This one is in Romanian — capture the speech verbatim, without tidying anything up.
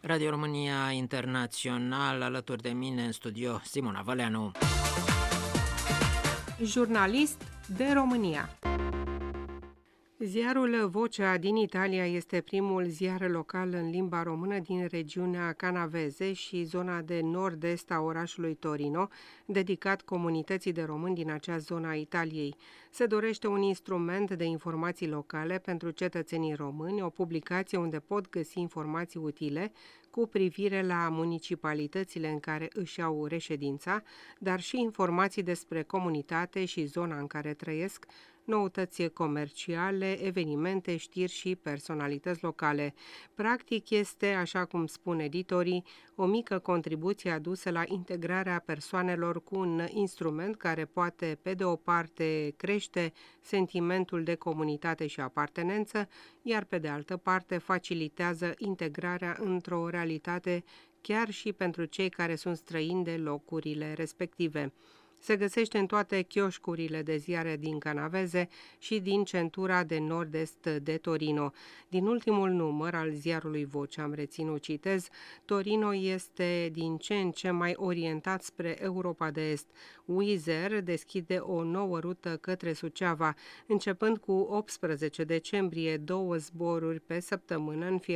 Radio România Internațional, alături de mine în studio, Simona Văleanu. Jurnalist de România. Ziarul Vocea din Italia este primul ziar local în limba română din regiunea Canavese și zona de nord-est a orașului Torino, dedicat comunității de români din acea zonă a Italiei. Se dorește un instrument de informații locale pentru cetățenii români, o publicație unde pot găsi informații utile cu privire la municipalitățile în care își au reședința, dar și informații despre comunitate și zona în care trăiesc, noutăți comerciale, evenimente, știri și personalități locale. Practic este, așa cum spun editorii, o mică contribuție adusă la integrarea persoanelor cu un instrument care poate, pe de o parte, crește sentimentul de comunitate și apartenență, iar pe de altă parte facilitează integrarea într-o realitate chiar și pentru cei care sunt străini de locurile respective. Se găsește în toate chioșcurile de ziare din Canavese și din centura de nord-est de Torino. Din ultimul număr al ziarului Vocea am reținut, citez, Torino este din ce în ce mai orientat spre Europa de Est. Wizz Air deschide o nouă rută către Suceava, începând cu optsprezece decembrie, două zboruri pe săptămână în fiecare